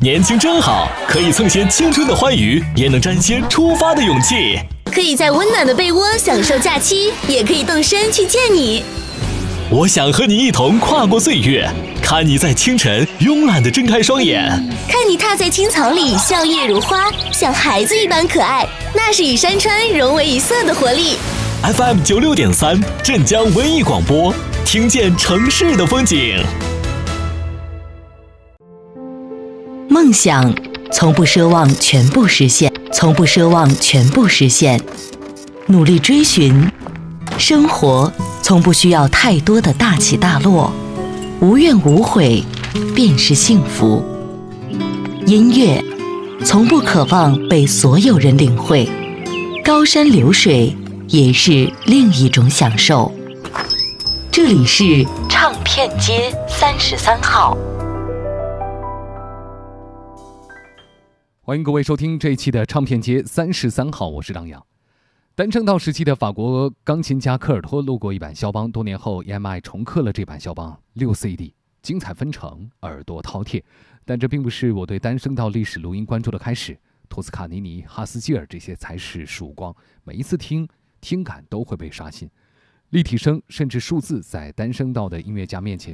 年轻真好，可以蹭些青春的欢愉，也能沾些出发的勇气。 可以在温暖的被窝享受假期，也可以动身去见你。 我想和你一同跨过岁月，看你在清晨慵懒地睁开双眼， 看你踏在青草里笑靥如花，像孩子一般可爱，那是与山川融为一色的活力。 FM 96.3镇江文艺广播，听见城市的风景。 梦想从不奢望全部实现，努力追寻，生活从不需要太多的大起大落，无怨无悔便是幸福。音乐从不渴望被所有人领会，高山流水也是另一种享受。这里是唱片街33号。 欢迎各位收听这一期的唱片街33号，我是张扬。单声道时期的法国钢琴家科尔托录过一版肖邦，多年后 EMI 重刻了这版肖邦6 CD， 精彩纷呈，耳朵饕餮。但这并不是我对单声道历史录音关注的开始，托斯卡尼尼、哈斯基尔这些才是曙光，每一次听感都会被刷新。立体声甚至数字在单声道的音乐家面前